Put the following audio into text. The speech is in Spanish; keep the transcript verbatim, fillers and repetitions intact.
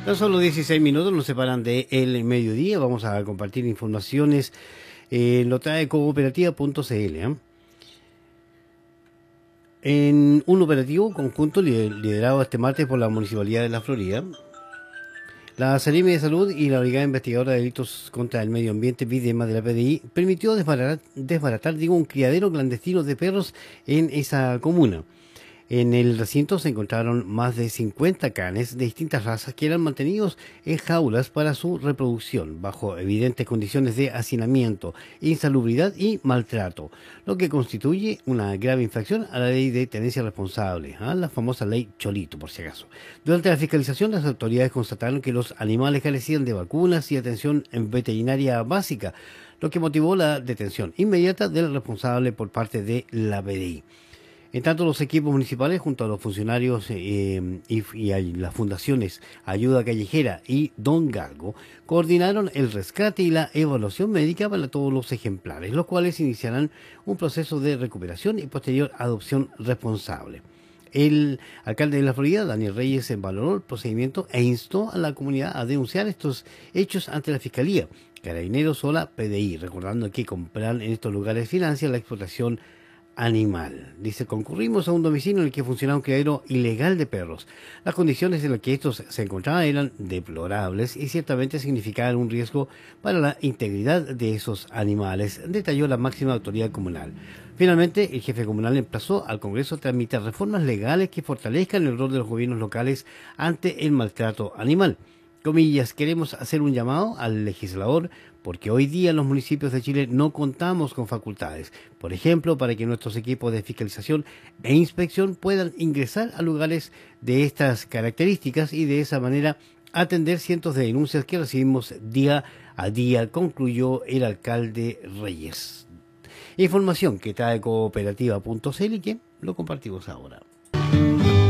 Tan solo dieciséis minutos nos separan de el mediodía. Vamos a compartir informaciones. Eh, lo trae cooperativa punto c l. ¿eh? En un operativo conjunto liderado este martes por la Municipalidad de La Florida, la Seremi de Salud y la Brigada Investigadora de Delitos contra el Medio Ambiente, Videma de la P D I, permitió desbaratar, desbaratar digo, un criadero clandestino de perros en esa comuna. En el recinto se encontraron más de cincuenta canes de distintas razas que eran mantenidos en jaulas para su reproducción, bajo evidentes condiciones de hacinamiento, insalubridad y maltrato, lo que constituye una grave infracción a la ley de tenencia responsable, ¿eh? La famosa ley Cholito, por si acaso. Durante la fiscalización, las autoridades constataron que los animales carecían de vacunas y atención veterinaria básica, lo que motivó la detención inmediata del responsable por parte de la P D I. En tanto, los equipos municipales, junto a los funcionarios eh, y, y a las fundaciones Ayuda Callejera y Don Galgo, coordinaron el rescate y la evaluación médica para todos los ejemplares, los cuales iniciarán un proceso de recuperación y posterior adopción responsable. El alcalde de La Florida, Daniel Reyes, valoró el procedimiento e instó a la comunidad a denunciar estos hechos ante la Fiscalía, Carabineros o la P D I, recordando que comprar en estos lugares financia la explotación animal. Dice, concurrimos a un domicilio en el que funcionaba un criadero ilegal de perros. Las condiciones en las que estos se encontraban eran deplorables y ciertamente significaban un riesgo para la integridad de esos animales, detalló la máxima autoridad comunal. Finalmente, el jefe comunal emplazó al Congreso a tramitar reformas legales que fortalezcan el rol de los gobiernos locales ante el maltrato animal. Comillas, queremos hacer un llamado al legislador porque hoy día en los municipios de Chile no contamos con facultades, por ejemplo, para que nuestros equipos de fiscalización e inspección puedan ingresar a lugares de estas características y de esa manera atender cientos de denuncias que recibimos día a día, concluyó el alcalde Reyes. Información que trae cooperativa punto c l y que lo compartimos ahora.